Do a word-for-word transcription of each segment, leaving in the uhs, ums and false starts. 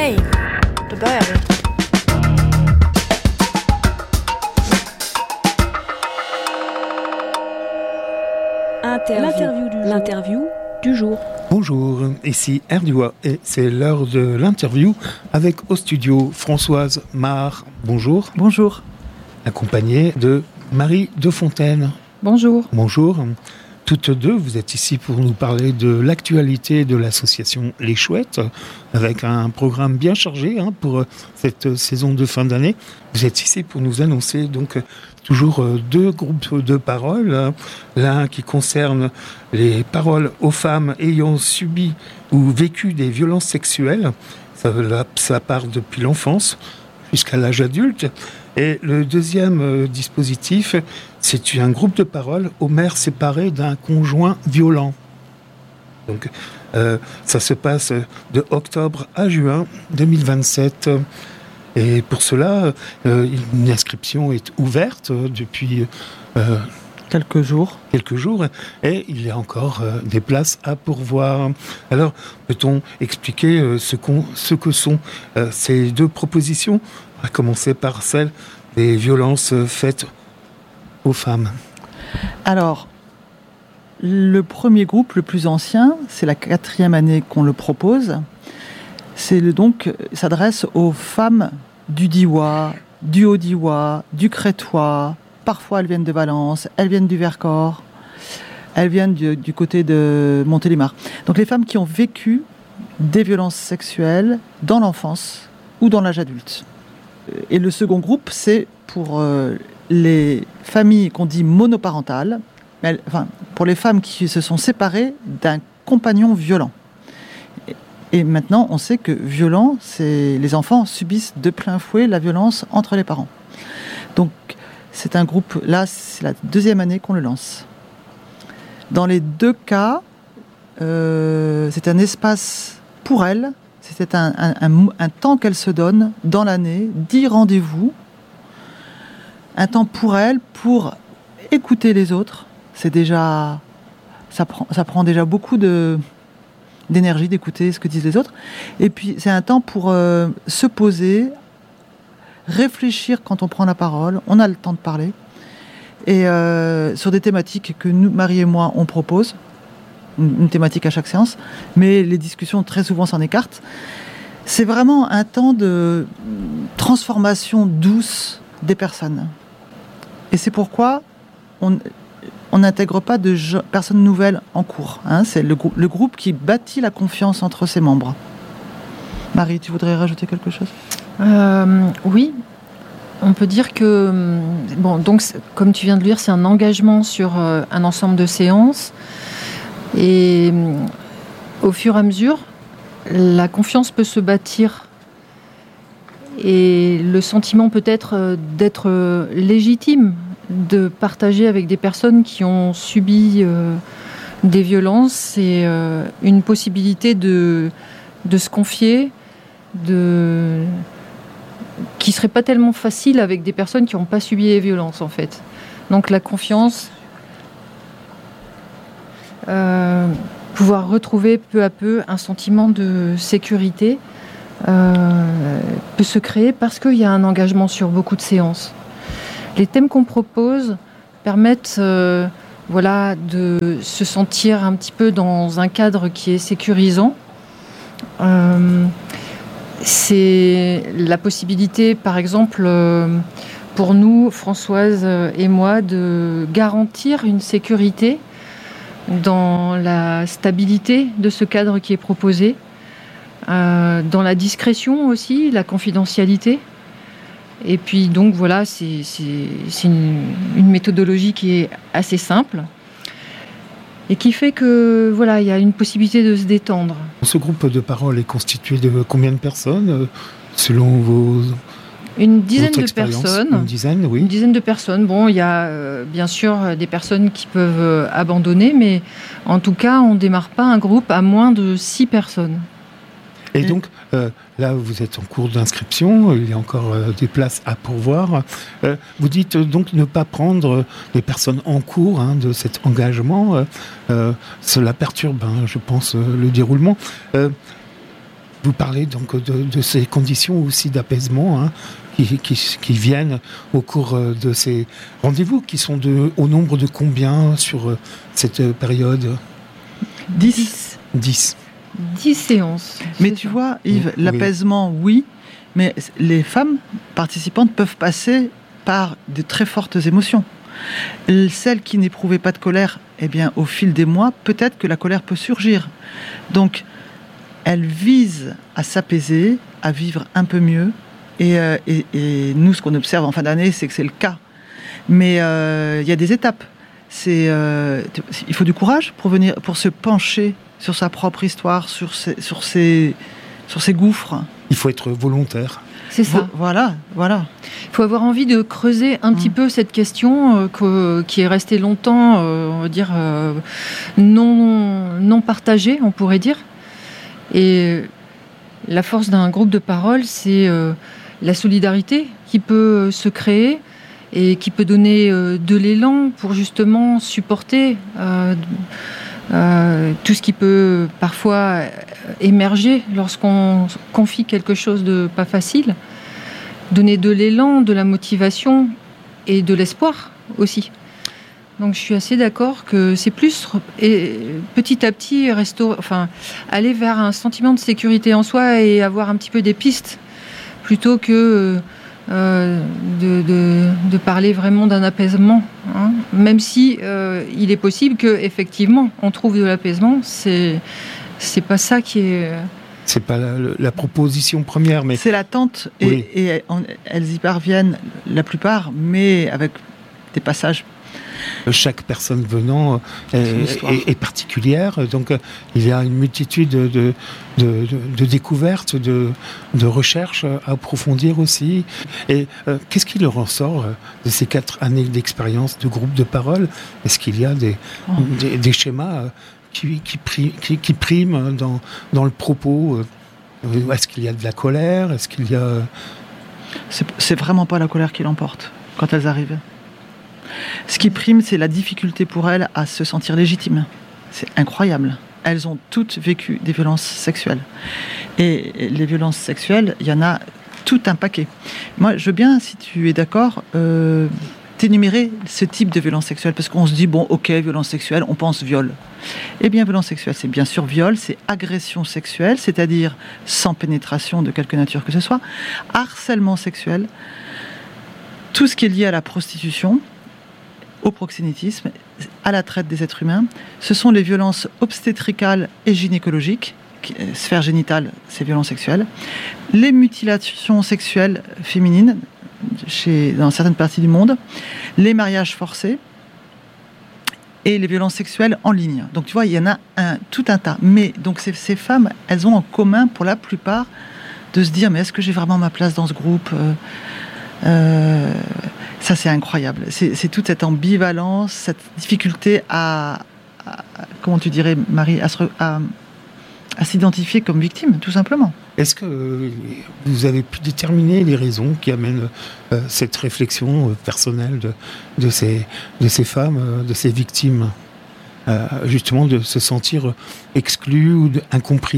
Okej, då börjar vi. Interview. L'interview du, L'interview du jour. Bonjour, ici Erdua et c'est l'heure de l'interview avec au studio Françoise Mar. Bonjour. Bonjour. Accompagnée de Marie Defontaine. Bonjour. Bonjour. Toutes deux, vous êtes ici pour nous parler de l'actualité de l'association Les Chouettes, avec un programme bien chargé hein, pour cette saison de fin d'année. Vous êtes ici pour nous annoncer donc toujours deux groupes de paroles. L'un qui concerne les paroles aux femmes ayant subi ou vécu des violences sexuelles. Ça, ça part depuis l'enfance jusqu'à l'âge adulte. Et le deuxième euh, dispositif, c'est un groupe de paroles aux mères séparées d'un conjoint violent. Donc, euh, ça se passe de octobre à juin deux mille vingt-sept. Et pour cela, euh, une inscription est ouverte depuis euh, quelques jours. Quelques jours, et il y a encore euh, des places à pourvoir. Alors, peut-on expliquer euh, ce, qu'on, ce que sont euh, ces deux propositions ? À commencer par celle des violences faites aux femmes. Alors, le premier groupe, le plus ancien, c'est la quatrième année qu'on le propose. C'est le, donc, s'adresse aux femmes du Diois, du Haut-Diois, du Crétois. Parfois, elles viennent de Valence, elles viennent du Vercors, elles viennent du, du côté de Montélimar. Donc, les femmes qui ont vécu des violences sexuelles dans l'enfance ou dans l'âge adulte. Et le second groupe, c'est pour euh, les familles qu'on dit monoparentales, mais, enfin, pour les femmes qui se sont séparées d'un compagnon violent. Et, et maintenant, on sait que violent, c'est les enfants subissent de plein fouet la violence entre les parents. Donc, c'est un groupe, là, c'est la deuxième année qu'on le lance. Dans les deux cas, euh, c'est un espace pour elles. C'est un, un, un, un temps qu'elle se donne dans l'année, dix rendez-vous, un temps pour elle, pour écouter les autres. C'est déjà, ça prend, ça prend déjà beaucoup de, d'énergie d'écouter ce que disent les autres. Et puis c'est un temps pour euh, se poser, réfléchir quand on prend la parole. On a le temps de parler et euh, sur des thématiques que nous, Marie et moi, on propose. Une thématique à chaque séance, mais les discussions très souvent s'en écartent. C'est vraiment un temps de transformation douce des personnes. Et c'est pourquoi on n'intègre pas de je, personnes nouvelles en cours. Hein. C'est le, le groupe qui bâtit la confiance entre ses membres. Marie, tu voudrais rajouter quelque chose ? euh, Oui. On peut dire que, bon, donc, comme tu viens de le dire, c'est un engagement sur euh, un ensemble de séances. Et au fur et à mesure, la confiance peut se bâtir et le sentiment peut-être d'être légitime, de partager avec des personnes qui ont subi euh, des violences, c'est euh, une possibilité de, de se confier, de, qui ne serait pas tellement facile avec des personnes qui n'ont pas subi les violences en fait. Donc la confiance... Euh, pouvoir retrouver peu à peu un sentiment de sécurité euh, peut se créer parce qu'il y a un engagement sur beaucoup de séances. Les thèmes qu'on propose permettent euh, voilà, de se sentir un petit peu dans un cadre qui est sécurisant. Euh, c'est la possibilité, par exemple, euh, pour nous, Françoise et moi, de garantir une sécurité dans la stabilité de ce cadre qui est proposé, euh, dans la discrétion aussi, la confidentialité. Et puis donc voilà, c'est, c'est, c'est une, une méthodologie qui est assez simple et qui fait que voilà, il y a une possibilité de se détendre. Ce groupe de parole est constitué de combien de personnes selon vos... Une dizaine de personnes. Une dizaine, oui. Une dizaine de personnes. Bon, il y a euh, bien sûr des personnes qui peuvent euh, abandonner, mais en tout cas, on ne démarre pas un groupe à moins de six personnes. Et donc, euh, là, vous êtes en cours d'inscription, il y a encore euh, des places à pourvoir. Euh, vous dites euh, donc ne pas prendre les personnes en cours hein, de cet engagement. Euh, euh, cela perturbe, hein, je pense, euh, le déroulement. Euh, Vous parlez donc de, de ces conditions aussi d'apaisement hein, qui, qui, qui viennent au cours de ces rendez-vous, qui sont de, au nombre de combien sur cette période ? dix. dix. dix séances. Mais tu ça. vois, Yves, oui. l'apaisement, oui, mais les femmes participantes peuvent passer par de très fortes émotions. Celles qui n'éprouvaient pas de colère, eh bien, au fil des mois, peut-être que la colère peut surgir. Donc, elles visent à s'apaiser, à vivre un peu mieux. Et, euh, et, et nous, ce qu'on observe en fin d'année, c'est que c'est le cas. Mais euh, il y a des étapes. C'est, euh, il faut du courage pour, venir, pour se pencher sur sa propre histoire, sur ses, sur ses, sur ses gouffres. Il faut être volontaire. C'est ça. Voilà, voilà. Il faut avoir envie de creuser un mmh. petit peu cette question euh, que, qui est restée longtemps, euh, on va dire, euh, non, non partagée, on pourrait dire. Et la force d'un groupe de parole, c'est euh, la solidarité qui peut se créer et qui peut donner euh, de l'élan pour justement supporter euh, euh, tout ce qui peut parfois émerger lorsqu'on confie quelque chose de pas facile. Donner de l'élan, de la motivation et de l'espoir aussi. Donc je suis assez d'accord que c'est plus et petit à petit restaurer, enfin aller vers un sentiment de sécurité en soi et avoir un petit peu des pistes plutôt que euh, de, de, de parler vraiment d'un apaisement. Hein. Même si euh, il est possible que effectivement on trouve de l'apaisement, c'est c'est pas ça qui est. C'est pas la, la proposition première, mais c'est l'attente et, oui. et on, elles y parviennent la plupart, mais avec des passages. Chaque personne venant est, est, est particulière, donc il y a une multitude de, de, de, de découvertes, de, de recherches à approfondir aussi. Et euh, qu'est-ce qui leur en sort de ces quatre années d'expérience de groupe de parole ? Est-ce qu'il y a des, oh. des, des schémas qui, qui, qui, qui priment dans, dans le propos ? Est-ce qu'il y a de la colère ? Est-ce qu'il y a... C'est, c'est vraiment pas la colère qui l'emporte quand elles arrivent. Ce qui prime, c'est la difficulté pour elles à se sentir légitimes. C'est incroyable. Elles ont toutes vécu des violences sexuelles. Et les violences sexuelles, il y en a tout un paquet. Moi, je veux bien, si tu es d'accord, euh, t'énumérer ce type de violence sexuelle. Parce qu'on se dit, bon, ok, violence sexuelle, on pense viol. Eh bien, violence sexuelle, c'est bien sûr viol, c'est agression sexuelle, c'est-à-dire sans pénétration de quelque nature que ce soit, harcèlement sexuel, tout ce qui est lié à la prostitution, au proxénétisme, à la traite des êtres humains. Ce sont les violences obstétricales et gynécologiques, sphère génitale, c'est violences sexuelles, les mutilations sexuelles féminines chez, dans certaines parties du monde, les mariages forcés et les violences sexuelles en ligne. Donc tu vois, il y en a un, tout un tas. Mais donc ces, ces femmes, elles ont en commun pour la plupart de se dire, mais est-ce que j'ai vraiment ma place dans ce groupe ? euh, euh, Ça, c'est incroyable. C'est, c'est toute cette ambivalence, cette difficulté à, à comment tu dirais, Marie, à, se, à, à s'identifier comme victime, tout simplement. Est-ce que vous avez pu déterminer les raisons qui amènent euh, cette réflexion euh, personnelle de, de, ces, de ces femmes, euh, de ces victimes, euh, justement de se sentir exclues ou de, incomprises ?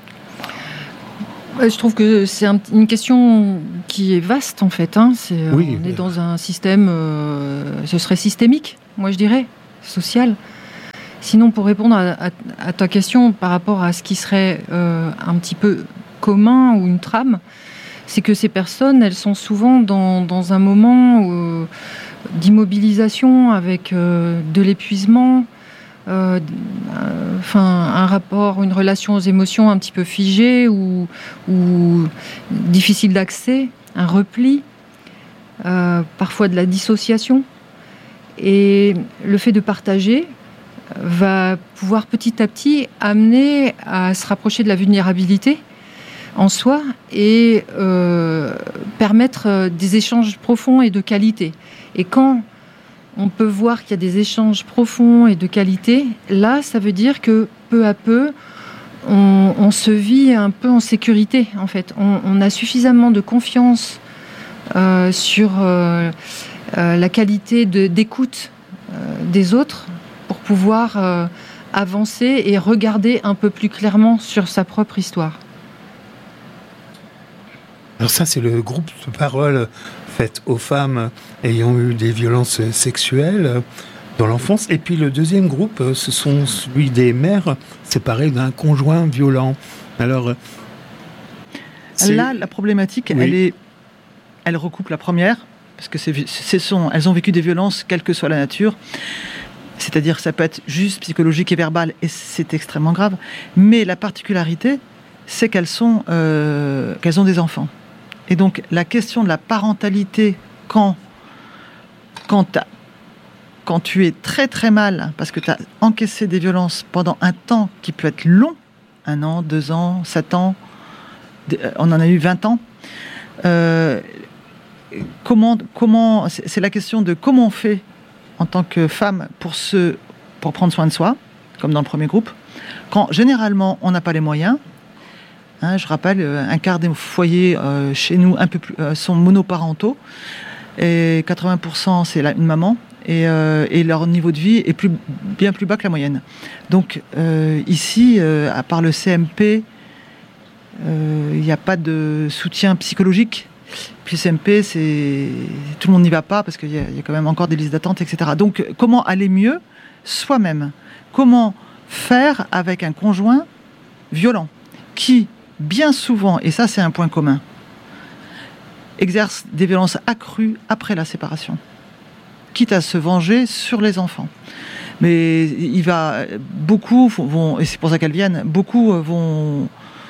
Je trouve que c'est un, une question qui est vaste en fait. Hein. C'est, oui, on est dans un système, euh, ce serait systémique, moi je dirais, social. Sinon, pour répondre à, à, à ta question par rapport à ce qui serait euh, un petit peu commun ou une trame, c'est que ces personnes, elles sont souvent dans, dans un moment où, d'immobilisation avec euh, de l'épuisement, Euh, euh, enfin, un rapport, une relation aux émotions un petit peu figée ou, ou difficile d'accès, un repli, euh, parfois de la dissociation. Et le fait de partager va pouvoir petit à petit amener à se rapprocher de la vulnérabilité en soi et euh, permettre des échanges profonds et de qualité. Et quand on peut voir qu'il y a des échanges profonds et de qualité, là, ça veut dire que peu à peu, on, on se vit un peu en sécurité, en fait. On, on a suffisamment de confiance euh, sur euh, euh, la qualité de, d'écoute euh, des autres pour pouvoir euh, avancer et regarder un peu plus clairement sur sa propre histoire. Alors ça, c'est le groupe de parole fait aux femmes ayant eu des violences sexuelles dans l'enfance. Et puis le deuxième groupe, ce sont celui des mères séparées d'un conjoint violent. Alors c'est... là, la problématique, oui. elle est, elle recoupe la première, parce que c'est, c'est son, elles ont vécu des violences, quelle que soit la nature. C'est-à-dire que ça peut être juste psychologique et verbal, et c'est extrêmement grave. Mais la particularité, c'est qu'elles sont, euh, qu'elles ont des enfants. Et donc la question de la parentalité quand, quand, quand tu es très très mal, parce que tu as encaissé des violences pendant un temps qui peut être long, un an, deux ans, sept ans, on en a eu vingt ans, euh, comment, comment, c'est la question de comment on fait en tant que femme pour, se, pour prendre soin de soi, comme dans le premier groupe, quand généralement on n'a pas les moyens. Hein, je rappelle, un quart des foyers euh, chez nous un peu plus, euh, sont monoparentaux, et quatre-vingts pour cent c'est la, une maman, et, euh, et leur niveau de vie est plus, bien plus bas que la moyenne. Donc euh, ici, euh, à part le C M P, il euh, n'y a pas de soutien psychologique. Puis C M P, c'est... tout le monde n'y va pas parce qu'il y, y a quand même encore des listes d'attente, et cetera. Donc comment aller mieux soi-même? Comment faire avec un conjoint violent qui, bien souvent, et ça c'est un point commun, exerce des violences accrues après la séparation, quitte à se venger sur les enfants. Mais il va... Beaucoup vont, et c'est pour ça qu'elles viennent, beaucoup vont...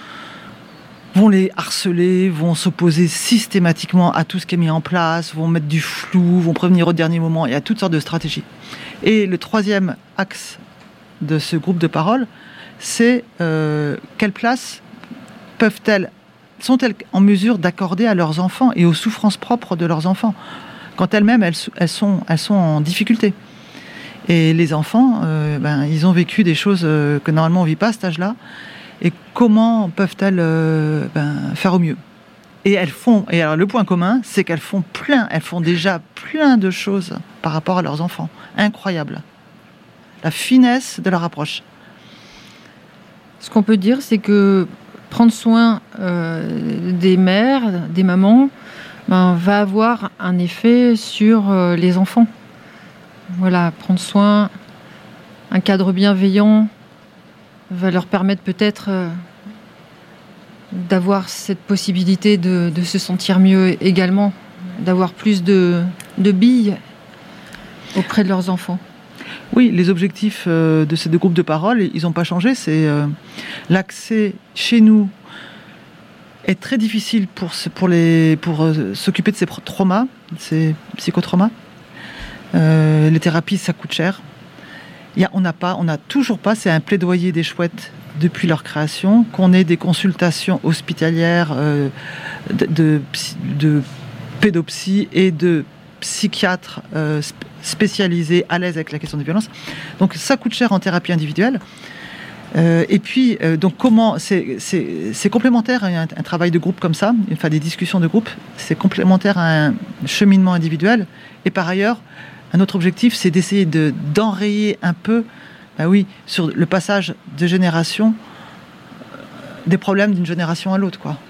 vont les harceler, vont s'opposer systématiquement à tout ce qui est mis en place, vont mettre du flou, vont prévenir au dernier moment. Il y a toutes sortes de stratégies. Et le troisième axe de ce groupe de parole, c'est euh, quelle place peuvent-elles, sont-elles en mesure d'accorder à leurs enfants et aux souffrances propres de leurs enfants, quand elles-mêmes, elles, elles, sont, elles sont en difficulté. Et les enfants, euh, ben, ils ont vécu des choses euh, que normalement on ne vit pas à cet âge-là. Et comment peuvent-elles euh, ben, faire au mieux? Et elles font, et alors le point commun, c'est qu'elles font plein, elles font déjà plein de choses par rapport à leurs enfants. Incroyable. La finesse de leur approche. Ce qu'on peut dire, c'est que prendre soin euh, des mères, des mamans, ben, va avoir un effet sur euh, les enfants. Voilà, prendre soin, un cadre bienveillant, va leur permettre peut-être euh, d'avoir cette possibilité de, de se sentir mieux également, d'avoir plus de, de billes auprès de leurs enfants. Oui, les objectifs euh, de ces deux groupes de parole, ils n'ont pas changé. C'est euh, l'accès chez nous est très difficile pour, pour, les, pour euh, s'occuper de ces traumas, ces psychotraumas. Euh, les thérapies, ça coûte cher. Il y a, on n'a pas, on n'a toujours pas, c'est un plaidoyer des chouettes depuis leur création, qu'on ait des consultations hospitalières euh, de, de, de pédopsie et de psychiatres euh, spécialisés à l'aise avec la question des violences. Donc ça coûte cher en thérapie individuelle. Euh, et puis, euh, donc comment, c'est, c'est, c'est complémentaire à un, un travail de groupe comme ça, enfin des discussions de groupe, c'est complémentaire à un cheminement individuel. Et par ailleurs, un autre objectif, c'est d'essayer de, d'enrayer un peu, bah oui, sur le passage de génération, des problèmes d'une génération à l'autre, quoi.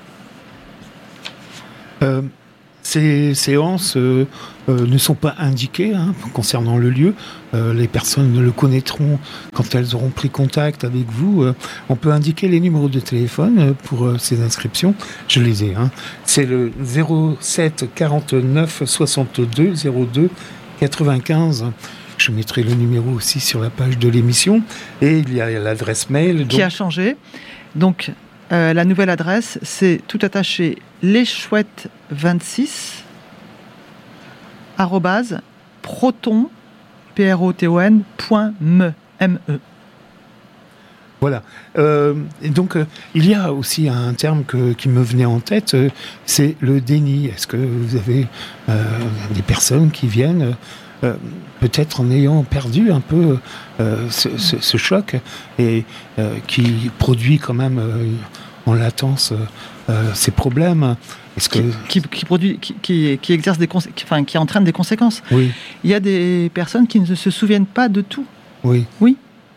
Euh, ces séances euh, euh, ne sont pas indiquées hein, concernant le lieu. Euh, les personnes le connaîtront quand elles auront pris contact avec vous. Euh, on peut indiquer les numéros de téléphone pour euh, ces inscriptions. Je les ai. Hein. C'est le zéro sept quarante-neuf soixante-deux zéro deux quatre-vingt-quinze. Je mettrai le numéro aussi sur la page de l'émission. Et il y a l'adresse mail. Donc... qui a changé. Donc, euh, la nouvelle adresse, c'est tout attaché leschouettes vingt-six arrobase proton, P R O T O N, point me, M E. Voilà. Euh, et donc, euh, il y a aussi un terme que, qui me venait en tête, euh, c'est le déni. Est-ce que vous avez euh, des personnes qui viennent, euh, peut-être en ayant perdu un peu euh, ce, ce, ce choc, et euh, qui produit quand même euh, en latence euh, ces problèmes? Est-ce que... qui, qui, qui produit, qui, qui, qui exerce des consé- qui, enfin, qui entraîne des conséquences. Oui. Il y a des personnes qui ne se souviennent pas de tout. Oui. Oui.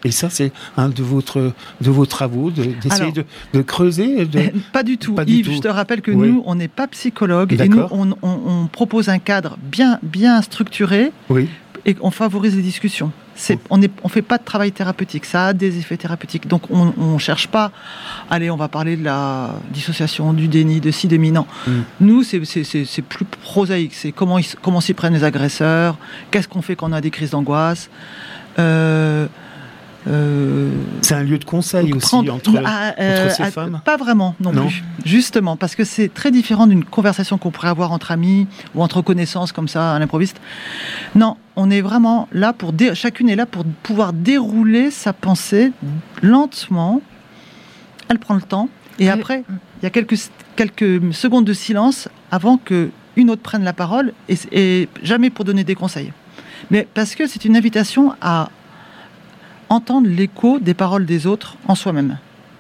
Et ça, c'est un de, votre, de vos travaux, de, d'essayer Alors, de, de creuser de... Pas du tout. Pas Yves, du tout. Je te rappelle que oui. nous, on n'est pas psychologue. D'accord. Et nous, on, on, on propose un cadre bien, bien structuré oui. et on favorise les discussions. C'est, on ne on fait pas de travail thérapeutique. Ça a des effets thérapeutiques. Donc, on ne cherche pas, allez, on va parler de la dissociation, du déni, de ci, de mi. Non. Mm. Nous, c'est, c'est, c'est, c'est plus prosaïque. C'est comment, ils, comment s'y prennent les agresseurs, qu'est-ce qu'on fait quand on a des crises d'angoisse. Euh, Euh, c'est un lieu de conseil aussi prendre, entre, à, euh, entre ces à, femmes. Pas vraiment non, non plus, justement, parce que c'est très différent d'une conversation qu'on pourrait avoir entre amis ou entre connaissances comme ça, à l'improviste. Non, on est vraiment là pour dé- chacune est là pour pouvoir dérouler sa pensée lentement. Elle prend le temps et oui. Après, il y a quelques quelques secondes de silence avant que une autre prenne la parole et, et jamais pour donner des conseils, mais parce que c'est une invitation à entendre l'écho des paroles des autres en soi-même.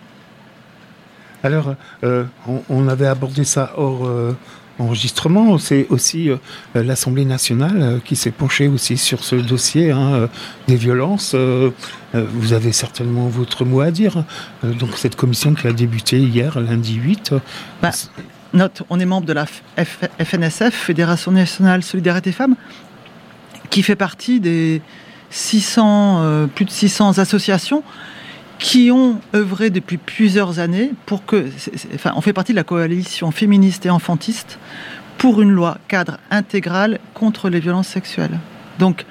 Alors, euh, on, on avait abordé ça hors euh, enregistrement. C'est aussi euh, l'Assemblée nationale euh, qui s'est penchée aussi sur ce dossier hein, euh, des violences. Euh, euh, vous avez certainement votre mot à dire. Euh, donc, cette commission qui a débuté hier, lundi huit. Bah, note, on est membre de la F- F N S F, Fédération nationale solidarité femmes, qui fait partie des six cents, euh, plus de six cents associations qui ont œuvré depuis plusieurs années pour que... C'est, c'est, enfin, on fait partie de la coalition féministe et enfantiste pour une loi cadre intégrale contre les violences sexuelles. Donc,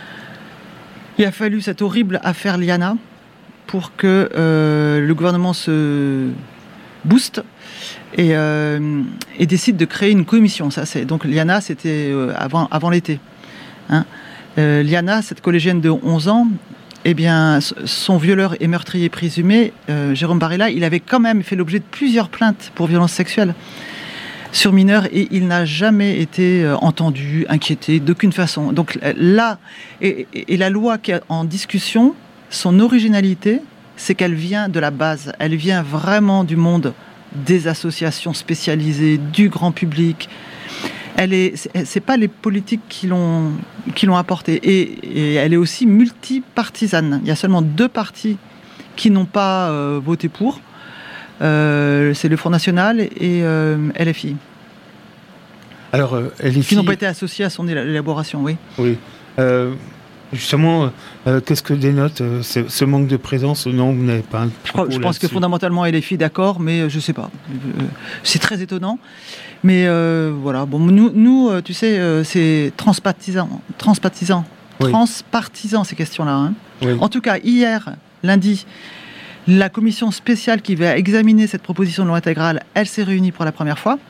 il a fallu cette horrible affaire Liana pour que euh, le gouvernement se booste et, euh, et décide de créer une commission. Ça, c'est, donc, Liana, c'était euh, avant, avant l'été. Hein. Euh, Liana, cette collégienne de onze ans, eh bien, son violeur et meurtrier présumé, euh, Jérôme Barella, il avait quand même fait l'objet de plusieurs plaintes pour violences sexuelles sur mineurs et il n'a jamais été euh, entendu, inquiété d'aucune façon. Donc là, et, et, et la loi qui est en discussion, son originalité, c'est qu'elle vient de la base, elle vient vraiment du monde des associations spécialisées, du grand public. Elle est, c'est, c'est pas les politiques qui l'ont, qui l'ont apportée. Et, et elle est aussi multipartisane. Il y a seulement deux partis qui n'ont pas euh, voté pour. Euh, c'est le Front National et euh, L F I. Alors, euh, L F I... Qui n'ont pas été associés à son élaboration, oui. Oui. Euh, justement, euh, qu'est-ce que dénote euh, ce, ce manque de présence? Non, vous n'avez pas un Je, crois, je pense que fondamentalement, L F I, d'accord, mais je ne sais pas. Euh, c'est très étonnant. Mais euh, voilà, bon, nous, nous euh, tu sais, euh, c'est transpartisan, transpartisan, oui. transpartisan ces questions-là. Hein. Oui. En tout cas, hier, lundi, la commission spéciale qui va examiner cette proposition de loi intégrale, elle s'est réunie pour la première fois.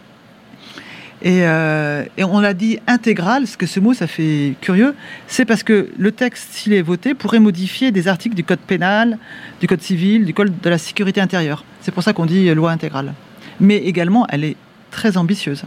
Et, euh, et on l'a dit intégrale, parce que ce mot, ça fait curieux, c'est parce que le texte, s'il est voté, pourrait modifier des articles du code pénal, du code civil, du code de la sécurité intérieure. C'est pour ça qu'on dit loi intégrale. Mais également, elle est très ambitieuse.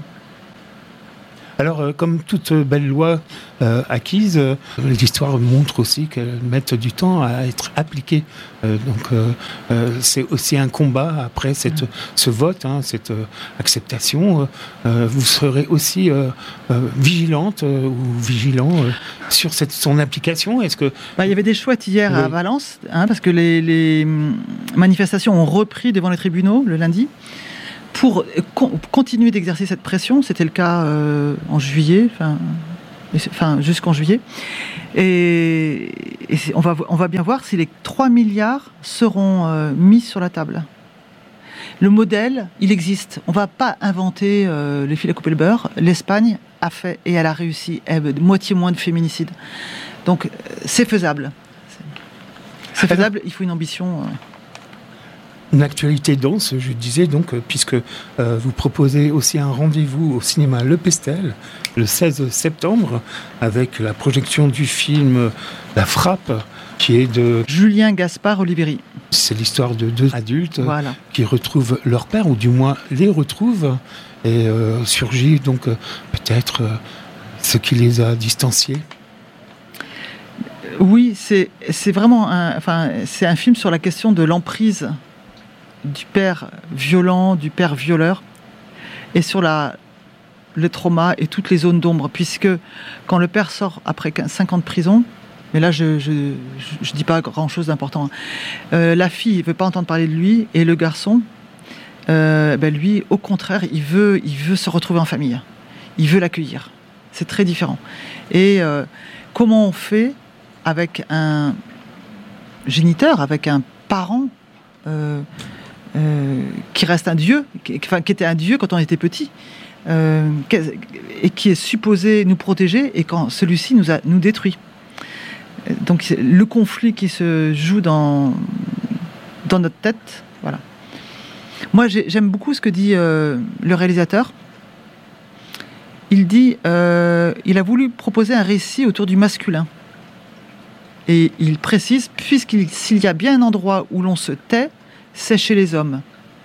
Alors, euh, comme toute belle loi euh, acquise, euh, l'histoire montre aussi qu'elle met du temps à être appliquée. Euh, donc, euh, euh, c'est aussi un combat après cette, mmh. ce vote, hein, cette euh, acceptation. Euh, vous serez aussi euh, euh, vigilante euh, ou vigilant euh, sur cette, son application. Est-ce que bah, il y avait des chouettes hier oui. à Valence, hein, parce que les, les manifestations ont repris devant les tribunaux le lundi. Pour con- continuer d'exercer cette pression, c'était le cas euh, en juillet, enfin jusqu'en juillet, et, et on, va, on va bien voir si les trois milliards seront euh, mis sur la table. Le modèle, il existe. On ne va pas inventer euh, les fils à couper le beurre. L'Espagne a fait et elle a réussi, elle, moitié moins de féminicides. Donc c'est faisable. C'est faisable, il faut une ambition... Euh, Une actualité dense, je disais donc, puisque euh, vous proposez aussi un rendez-vous au cinéma Le Pestel, le seize septembre, avec la projection du film La Frappe, qui est de Julien Gaspard Oliveri. C'est l'histoire de deux adultes voilà. qui retrouvent leur père, ou du moins les retrouvent, et euh, surgit donc euh, peut-être euh, ce qui les a distanciés. Oui, c'est, c'est vraiment un, enfin, c'est un film sur la question de l'emprise du père violent, du père violeur, et sur la, le trauma et toutes les zones d'ombre, puisque quand le père sort après cinq ans de prison, Mais là, je ne dis pas grand-chose d'important. Euh, la fille ne veut pas entendre parler de lui, et le garçon, euh, ben lui, au contraire, il veut, il veut se retrouver en famille. Il veut l'accueillir. C'est très différent. Et euh, comment on fait avec un géniteur, avec un parent euh, euh, qui reste un dieu, qui, enfin, qui était un dieu quand on était petit, euh, et qui est supposé nous protéger, et quand celui-ci nous, a, nous détruit. Donc le conflit qui se joue dans, dans notre tête, voilà. Moi, j'ai, j'aime beaucoup ce que dit euh, le réalisateur. Il dit, euh, il a voulu proposer un récit autour du masculin. Et il précise, puisqu'il s'il y a bien un endroit où l'on se tait, c'est chez les hommes.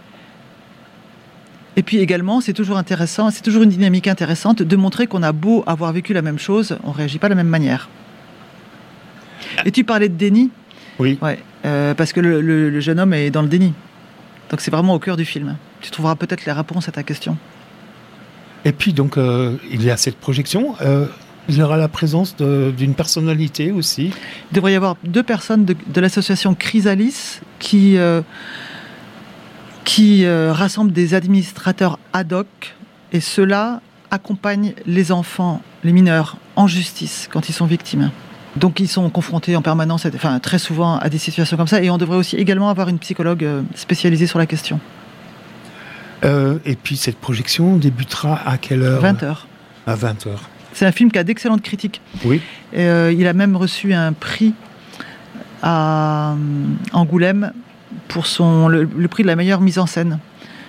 Et puis également, c'est toujours intéressant, c'est toujours une dynamique intéressante de montrer qu'on a beau avoir vécu la même chose, on ne réagit pas de la même manière. Et tu parlais de déni. Oui. Ouais, euh, parce que le, le, le jeune homme est dans le déni. Donc c'est vraiment au cœur du film. Tu trouveras peut-être les réponses à ta question. Et puis donc, euh, il y a cette projection. Euh, il y aura la présence de, d'une personnalité aussi. Il devrait y avoir deux personnes de, de l'association Chrysalis qui, euh, qui euh, rassemblent des administrateurs ad hoc. Et ceux-là accompagnent les enfants, les mineurs, en justice quand ils sont victimes. Donc ils sont confrontés en permanence, à, enfin très souvent, à des situations comme ça. Et on devrait aussi également avoir une psychologue spécialisée sur la question. Euh, et puis cette projection débutera à quelle heure ? vingt heures. À vingt heures. C'est un film qui a d'excellentes critiques. Oui. Et, euh, il a même reçu un prix à Angoulême pour son, le, le prix de la meilleure mise en scène.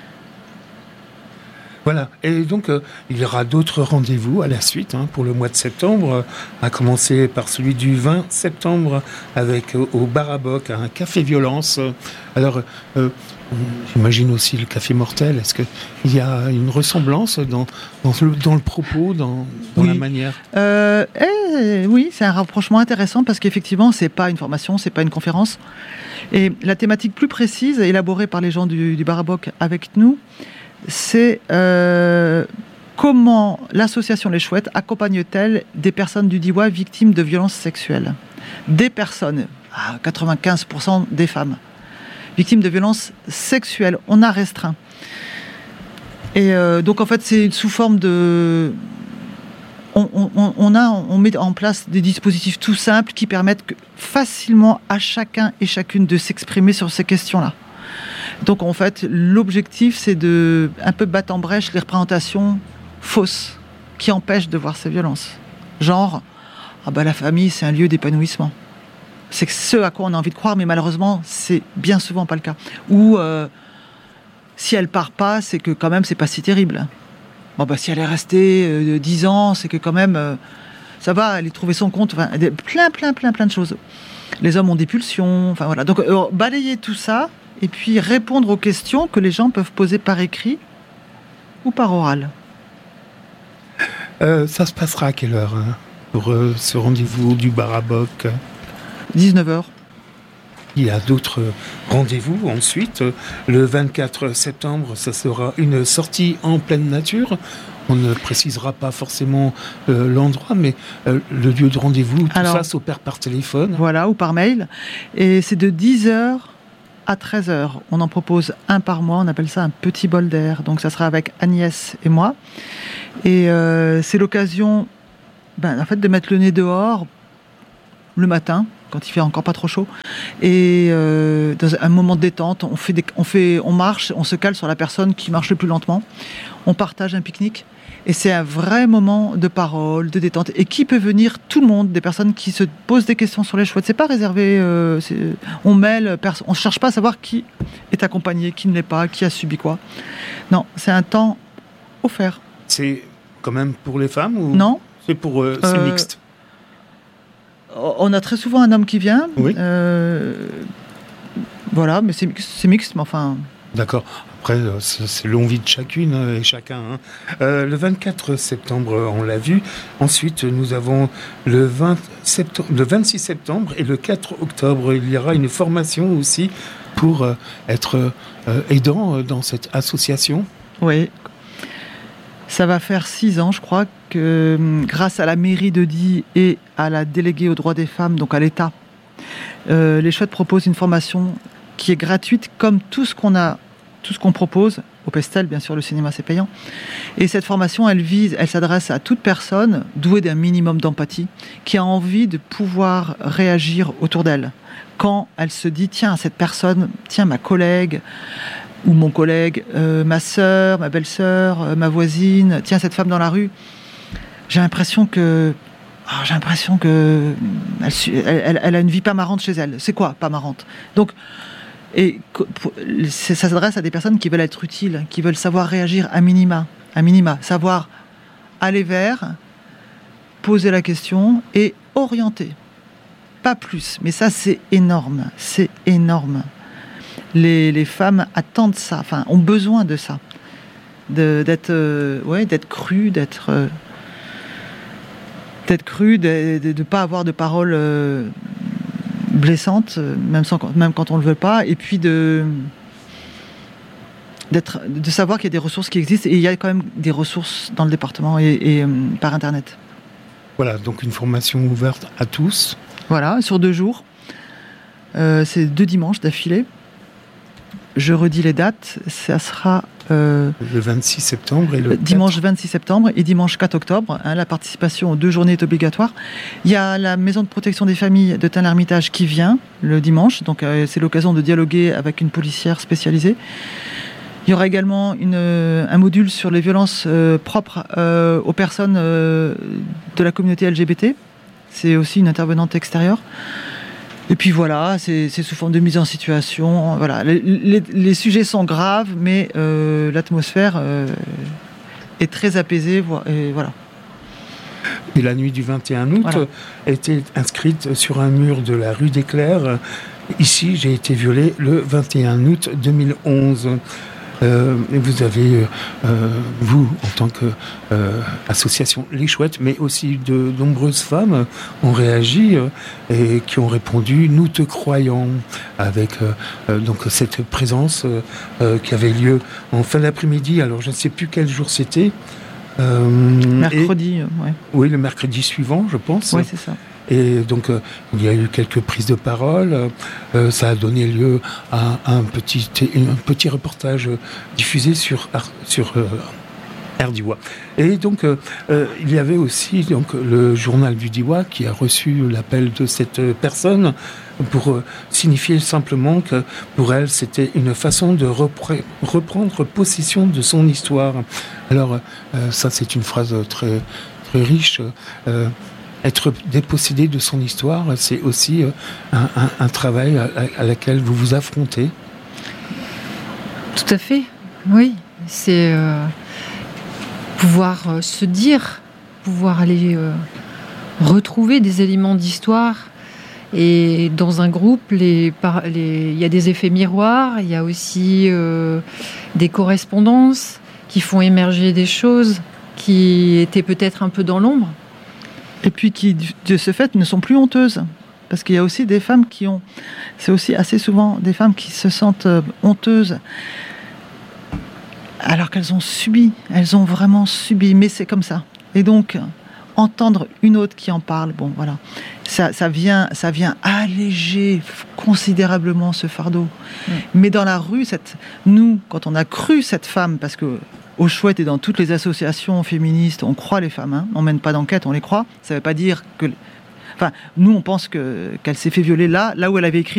Voilà, et donc euh, il y aura d'autres rendez-vous à la suite hein, pour le mois de septembre, euh, à commencer par celui du vingt septembre avec euh, au Bar à Bock, un café violence. Alors, euh, j'imagine aussi le café mortel. Est-ce qu'il y a une ressemblance dans, dans, le, dans le propos, dans, dans oui. la manière euh, eh, Oui, c'est un rapprochement intéressant parce qu'effectivement, c'est pas une formation, c'est pas une conférence. Et la thématique plus précise, élaborée par les gens du, du Bar à Bock avec nous, c'est euh, comment l'association Les Chouettes accompagne-t-elle des personnes du Diois victimes de violences sexuelles. Des personnes, à quatre-vingt-quinze pour cent des femmes, victimes de violences sexuelles. On a restreint. Et euh, donc en fait c'est sous forme de... On, on, on, a, on met en place des dispositifs tout simples qui permettent que, facilement à chacun et chacune de s'exprimer sur ces questions-là. Donc en fait, l'objectif, c'est de un peu battre en brèche les représentations fausses qui empêchent de voir ces violences. Genre, ah bah la famille, c'est un lieu d'épanouissement. C'est ce à quoi on a envie de croire, mais malheureusement, c'est bien souvent pas le cas. Ou euh, si elle part pas, c'est que quand même, c'est pas si terrible. Bon bah si elle est restée euh, dix ans, c'est que quand même, euh, ça va, elle a trouvé son compte. Enfin, plein, plein, plein, plein de choses. Les hommes ont des pulsions. Enfin voilà. Donc euh, balayer tout ça. Et puis répondre aux questions que les gens peuvent poser par écrit ou par oral. Euh, ça se passera à quelle heure hein, pour euh, ce rendez-vous du Bar à Bock ? dix-neuf heures. Il y a d'autres rendez-vous ensuite. Le vingt-quatre septembre, ça sera une sortie en pleine nature. On ne précisera pas forcément euh, l'endroit, mais euh, le lieu de rendez-vous, tout Alors, ça s'opère par téléphone. Voilà, ou par mail. Et c'est de dix heures à treize heures. On en propose un par mois, on appelle ça un petit bol d'air. Donc ça sera avec Agnès et moi. Et euh, c'est l'occasion ben, en fait, de mettre le nez dehors le matin, quand il fait encore pas trop chaud. Et euh, dans un moment de détente, on, fait des, on, fait, on marche, on se cale sur la personne qui marche le plus lentement. On partage un pique-nique. Et c'est un vrai moment de parole, de détente. Et qui peut venir ? Tout le monde, des personnes qui se posent des questions sur les chouettes. C'est pas réservé. Euh, c'est, on mêle, pers- on cherche pas à savoir qui est accompagné, qui ne l'est pas, qui a subi quoi. Non, c'est un temps offert. C'est quand même pour les femmes ou Non. C'est pour euh, c'est euh, mixte. On a très souvent un homme qui vient. Oui. Euh, voilà, mais c'est, c'est mixte, mais enfin. D'accord. Après, c'est l'envie de chacune et chacun. Hein. Euh, le vingt-quatre septembre, on l'a vu. Ensuite, nous avons le, vingt septembre, le vingt-six septembre et le quatre octobre. Il y aura une formation aussi pour euh, être euh, aidant dans cette association. Oui. Ça va faire six ans, je crois, que grâce à la mairie de Die et à la déléguée aux droits des femmes, donc à l'État, euh, les Chouettes proposent une formation qui est gratuite, comme tout ce qu'on a, tout ce qu'on propose au Pestel, bien sûr, le cinéma c'est payant. Et cette formation, elle vise, elle s'adresse à toute personne douée d'un minimum d'empathie, qui a envie de pouvoir réagir autour d'elle. Quand elle se dit, tiens, cette personne, tiens, ma collègue, ou mon collègue, euh, ma sœur, ma belle-sœur, euh, ma voisine, tiens, cette femme dans la rue, j'ai l'impression que, oh, j'ai l'impression que elle, elle, elle a une vie pas marrante chez elle. C'est quoi, pas marrante? Donc, et ça s'adresse à des personnes qui veulent être utiles, qui veulent savoir réagir à minima, à minima, savoir aller vers, poser la question et orienter. Pas plus, mais ça c'est énorme, c'est énorme. Les, les femmes attendent ça, enfin ont besoin de ça, de, d'être, euh, ouais, d'être crues, d'être, euh, d'être crues, de ne pas avoir de paroles euh, blessantes, même, sans, même quand on ne le veut pas, et puis de, d'être, de savoir qu'il y a des ressources qui existent, et il y a quand même des ressources dans le département et, et euh, par Internet. Voilà, donc une formation ouverte à tous. Voilà, sur deux jours. Euh, c'est deux dimanches d'affilée. Je redis les dates. Ça sera euh, le vingt-six septembre et le dimanche quatre. vingt-six septembre et dimanche quatre octobre. Hein, la participation aux deux journées est obligatoire. Il y a la maison de protection des familles de Tain-l'Hermitage qui vient le dimanche. Donc euh, c'est l'occasion de dialoguer avec une policière spécialisée. Il y aura également une, un module sur les violences euh, propres euh, aux personnes euh, de la communauté L G B T. C'est aussi une intervenante extérieure. Et puis voilà, c'est, c'est sous forme de mise en situation. Voilà, les, les, les sujets sont graves, mais euh, l'atmosphère euh, est très apaisée. Et voilà. Et la nuit du vingt et un août voilà. était inscrite sur un mur de la rue des Clercs. Ici, j'ai été violée le vingt et un août deux mille onze. Euh, vous avez, euh, vous, en tant qu'association euh, Les Chouettes, mais aussi de nombreuses femmes ont réagi euh, et qui ont répondu « Nous te croyons » avec euh, donc cette présence euh, qui avait lieu en fin d'après-midi. Alors, je ne sais plus quel jour c'était. Euh, mercredi, et, ouais. Oui, le mercredi suivant, je pense. Oui, c'est ça. Et donc, euh, il y a eu quelques prises de parole. Euh, ça a donné lieu à, à un, petit, un petit reportage diffusé sur, sur euh, R Diois. Et donc, euh, euh, il y avait aussi donc, le journal du Diois qui a reçu l'appel de cette personne pour euh, signifier simplement que pour elle, c'était une façon de repre- reprendre possession de son histoire. Alors, euh, ça, c'est une phrase très, très riche. Euh, Être dépossédé de son histoire, c'est aussi un, un, un travail à, à laquelle vous vous affrontez. Tout à fait, oui. C'est euh, pouvoir euh, se dire, pouvoir aller euh, retrouver des éléments d'histoire. Et dans un groupe, les, par, les, il y a des effets miroirs, il y a aussi euh, des correspondances qui font émerger des choses qui étaient peut-être un peu dans l'ombre. Et puis qui, de ce fait, ne sont plus honteuses. Parce qu'il y a aussi des femmes qui ont... C'est aussi assez souvent des femmes qui se sentent honteuses alors qu'elles ont subi. Elles ont vraiment subi, mais c'est comme ça. Et donc, entendre une autre qui en parle, bon, voilà. Ça, ça, vient, ça vient alléger considérablement ce fardeau. Mmh. Mais dans la rue, cette, nous, quand on a cru cette femme, parce que aux Chouettes et dans toutes les associations féministes, on croit les femmes, hein. On mène pas d'enquête, on les croit. Ça veut pas dire que... Enfin, nous, on pense que, qu'elle s'est fait violer là, là où elle avait écrit